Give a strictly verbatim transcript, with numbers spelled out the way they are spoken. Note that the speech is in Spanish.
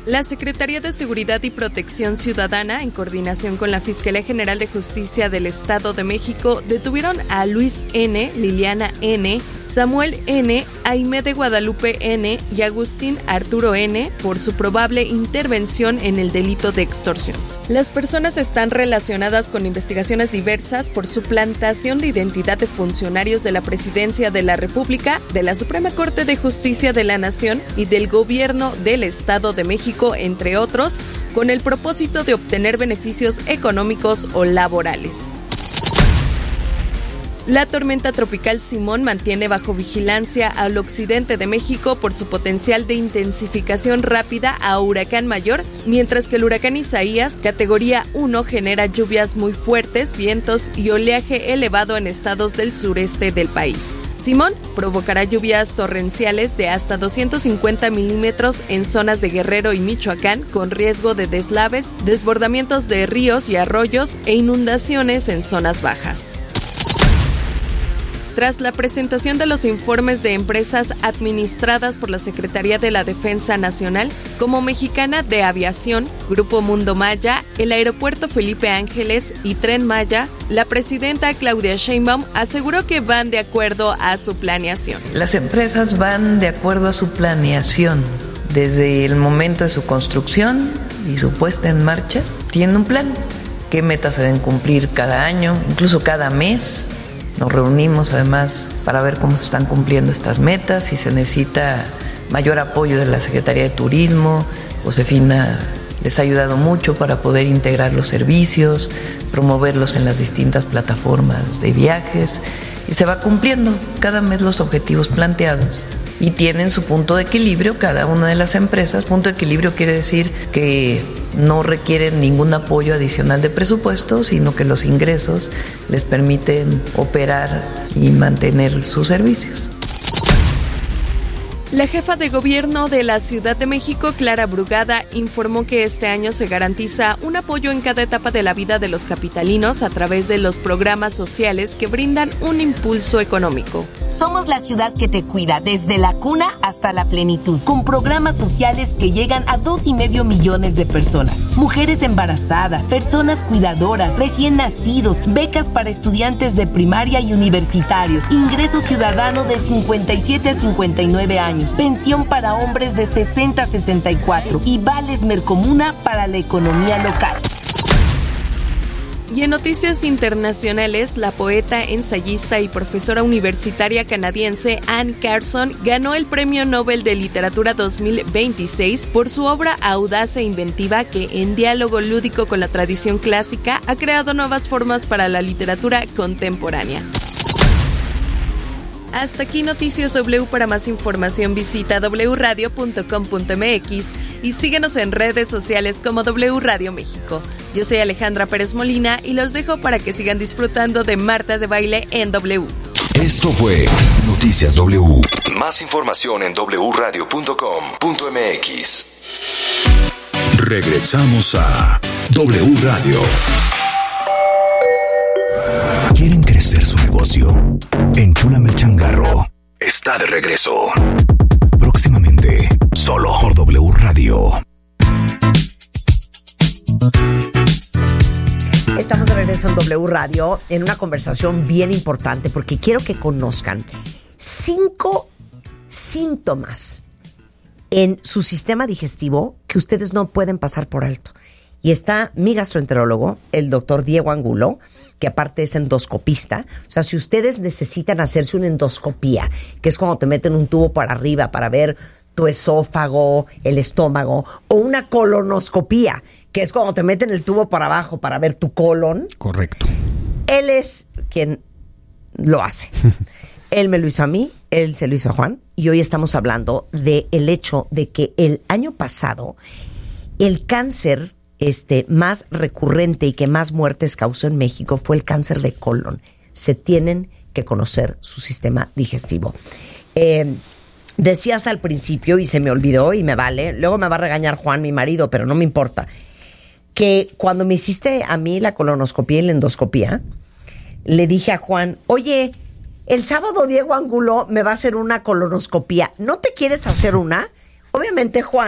La Secretaría de Seguridad y Protección Ciudadana, en coordinación con la Fiscalía General de Justicia del Estado de México, detuvieron a Luis N., Liliana N., Samuel N., Aimé de Guadalupe N. y Agustín Arturo N. por su probable intervención en el delito de extorsión. Las personas están relacionadas con investigaciones diversas por suplantación de identidad de funcionarios de la Presidencia de la República, de la Suprema Corte de Justicia de la Nación y del Gobierno del Estado de México, entre otros, con el propósito de obtener beneficios económicos o laborales. La tormenta tropical Simón mantiene bajo vigilancia al occidente de México por su potencial de intensificación rápida a huracán mayor, mientras que el huracán Isaías, categoría uno, genera lluvias muy fuertes, vientos y oleaje elevado en estados del sureste del país. Simón provocará lluvias torrenciales de hasta doscientos cincuenta milímetros en zonas de Guerrero y Michoacán, con riesgo de deslaves, desbordamientos de ríos y arroyos e inundaciones en zonas bajas. Tras la presentación de los informes de empresas administradas por la Secretaría de la Defensa Nacional, como Mexicana de Aviación, Grupo Mundo Maya, el Aeropuerto Felipe Ángeles y Tren Maya, la presidenta Claudia Sheinbaum aseguró que van de acuerdo a su planeación. Las empresas van de acuerdo a su planeación. Desde el momento de su construcción y su puesta en marcha, tienen un plan. ¿Qué metas se deben cumplir cada año, incluso cada mes? Nos reunimos además para ver cómo se están cumpliendo estas metas, si se necesita mayor apoyo de la Secretaría de Turismo. Josefina les ha ayudado mucho para poder integrar los servicios, promoverlos en las distintas plataformas de viajes y se va cumpliendo cada mes los objetivos planteados. Y tienen su punto de equilibrio cada una de las empresas. Punto de equilibrio quiere decir que no requieren ningún apoyo adicional de presupuesto, sino que los ingresos les permiten operar y mantener sus servicios. La jefa de gobierno de la Ciudad de México, Clara Brugada, informó que este año se garantiza un apoyo en cada etapa de la vida de los capitalinos a través de los programas sociales que brindan un impulso económico. Somos la ciudad que te cuida desde la cuna hasta la plenitud, con programas sociales que llegan a dos y medio millones de personas. Mujeres embarazadas, personas cuidadoras, recién nacidos, becas para estudiantes de primaria y universitarios, ingreso ciudadano de cincuenta y siete a cincuenta y nueve años. Pensión para hombres de sesenta a sesenta y cuatro y vales Mercomuna para la economía local. Y en noticias internacionales, la poeta, ensayista y profesora universitaria canadiense Anne Carson ganó el Premio Nobel de Literatura dos mil veintiséis por su obra audaz e inventiva que, en diálogo lúdico con la tradición clásica, ha creado nuevas formas para la literatura contemporánea. Hasta aquí Noticias W. Para más información visita doble u radio punto com punto m x y síguenos en redes sociales como W Radio México. Yo soy Alejandra Pérez Molina y los dejo para que sigan disfrutando de Marta de Baile en W. Esto fue Noticias W. Más información en doble u radio punto com punto m x. Regresamos a W Radio. ¿Quieren crecer su negocio? Enchúlame el changarro. Está de regreso. Próximamente, solo por W Radio. Estamos de regreso en W Radio en una conversación bien importante porque quiero que conozcan cinco síntomas en su sistema digestivo que ustedes no pueden pasar por alto. Y está mi gastroenterólogo, el doctor Diego Angulo, que aparte es endoscopista. O sea, si ustedes necesitan hacerse una endoscopía, que es cuando te meten un tubo para arriba para ver tu esófago, el estómago, o una colonoscopía, que es cuando te meten el tubo para abajo para ver tu colon. Correcto. Él es quien lo hace. Él me lo hizo a mí, él se lo hizo a Juan, y hoy estamos hablando del hecho de que el año pasado el cáncer este, más recurrente y que más muertes causó en México fue el cáncer de colon. Se tienen que conocer su sistema digestivo. Eh, decías al principio, y se me olvidó y me vale, luego me va a regañar Juan, mi marido, pero no me importa, que cuando me hiciste a mí la colonoscopía y la endoscopía, le dije a Juan, oye, el sábado Diego Angulo me va a hacer una colonoscopía, ¿no te quieres hacer una? Obviamente Juan